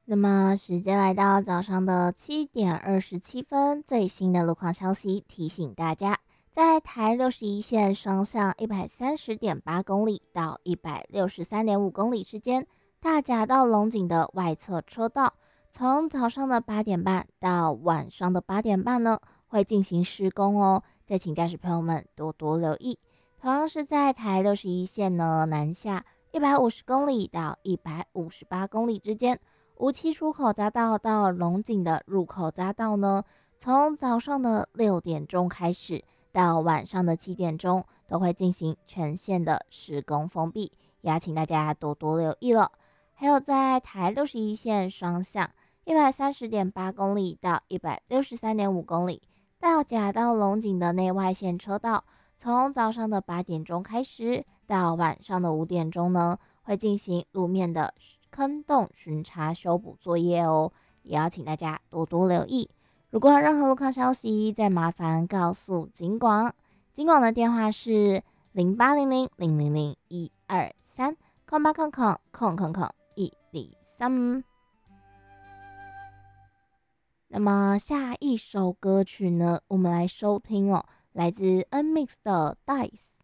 那么时间来到早上的7:27，最新的路况消息提醒大家，在台61线双向130.8公里到163.5公里之间，大甲到龙井的外侧车道，从早上的8点半到晚上的8点半呢，会进行施工哦，再请驾驶朋友们多多留意。同样是在台61线呢，南下150公里到158公里之间。无期出口匝道到龙井的入口匝道呢，从早上的6点钟开始，到晚上的7点钟，都会进行全线的施工封闭，也请大家多多留意了。还有在台61线双向130.8公里到163.5公里，大甲到龙井的内外线车道，从早上的8点钟开始，到晚上的5点钟呢，会进行路面的坑洞巡查修补作业哦，也要请大家多多留意。如果有任何路况消息，再麻烦告诉警广，警广的电话是0800000123空123。那么下一首歌曲呢，我们来收听哦，来自 NMIX 的《Dice》。